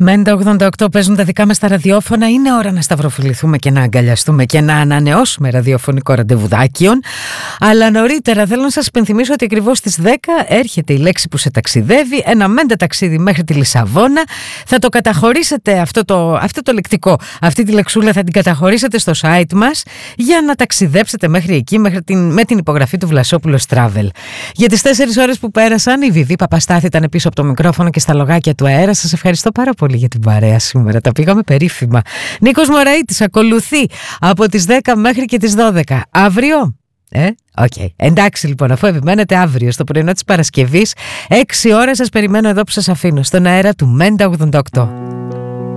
Μέντα 88 παίζουν τα δικά μας τα ραδιόφωνα. Είναι ώρα να σταυροφιληθούμε και να αγκαλιαστούμε και να ανανεώσουμε ραδιοφωνικό ραντεβουδάκιον. Αλλά νωρίτερα θέλω να σας υπενθυμίσω ότι ακριβώς στις 10 έρχεται η λέξη που σε ταξιδεύει. Ένα μέντα ταξίδι μέχρι τη Λισαβόνα. Θα το καταχωρήσετε αυτό το λεκτικό. Αυτή τη λεξούλα θα την καταχωρήσετε στο site μας για να ταξιδέψετε μέχρι εκεί με την υπογραφή του Βλασόπουλος Travel. Για τις 4 ώρες που πέρασαν, η Βιδή Παπαστάθη ήταν πίσω από το μικρόφωνο και στα λογάκια του αέρα. Σας ευχαριστώ πάρα πολύ για την παρέα σήμερα. Τα πήγαμε περίφημα. Νίκος Μωραΐτης ακολουθεί από τις 10 μέχρι και τις 12. Αύριο. Okay. Εντάξει λοιπόν, αφού επιμένετε αύριο στο πρωινό της Παρασκευής 6 ώρες σας περιμένω εδώ που σας αφήνω στον αέρα του Μέντα 88.